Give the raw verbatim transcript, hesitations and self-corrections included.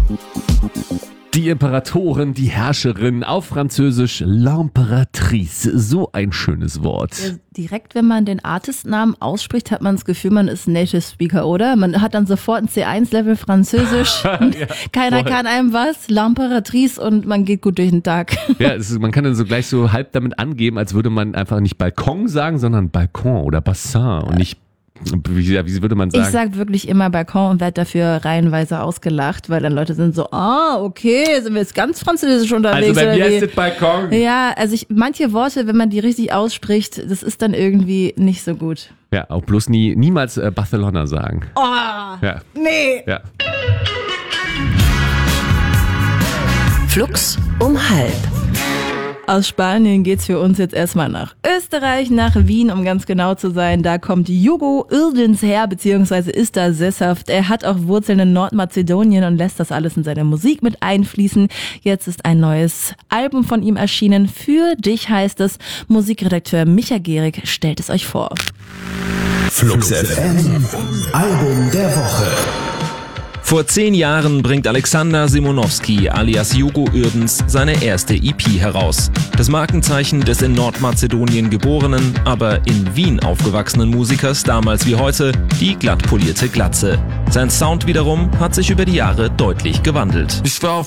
Die Imperatorin, die Herrscherin, auf Französisch L'Impératrice. So ein schönes Wort. Ja, direkt, wenn man den Artistnamen ausspricht, hat man das Gefühl, man ist Native Speaker, oder? Man hat dann sofort ein C eins Level Französisch. ja, Keiner voll. kann einem was. L'Impératrice und man geht gut durch den Tag. Ja, es ist, man kann dann so gleich so halb damit angeben, als würde man einfach nicht Balkon sagen, sondern Balkon oder Bassin und nicht Wie, wie würde man sagen? Ich sag wirklich immer Balkon und werde dafür reihenweise ausgelacht, weil dann Leute sind so, ah, okay, sind wir jetzt ganz französisch unterwegs. Also bei mir oder ist das Balkon. Ja, also ich, manche Worte, wenn man die richtig ausspricht, das ist dann irgendwie nicht so gut. Ja, auch bloß nie, niemals äh, Barcelona sagen. Oh, ja. nee. Ja. Flux um halb. Aus Spanien geht's für uns jetzt erstmal nach Österreich, nach Wien, um ganz genau zu sein. Da kommt Hugo Irdens her, beziehungsweise ist da sesshaft. Er hat auch Wurzeln in Nordmazedonien und lässt das alles in seine Musik mit einfließen. Jetzt ist ein neues Album von ihm erschienen. Für dich heißt es. Musikredakteur Micha Gehrig stellt es euch vor. Flux F M, Album der Woche. Vor zehn Jahren bringt Alexander Simonowski alias Hugo Irdens seine erste E P heraus. Das Markenzeichen des in Nordmazedonien geborenen, aber in Wien aufgewachsenen Musikers damals wie heute, die glatt polierte Glatze. Sein Sound wiederum hat sich über die Jahre deutlich gewandelt. Ich war auf